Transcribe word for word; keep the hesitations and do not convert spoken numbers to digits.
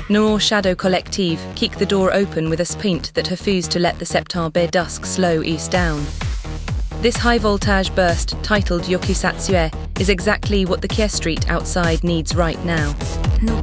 Noor Shadow Collective kick the door open with a sprint that refuse to let the September dusk slow east down. This high-voltage burst, titled Yokusatsue, is exactly what the Kier Street outside needs right now. Nos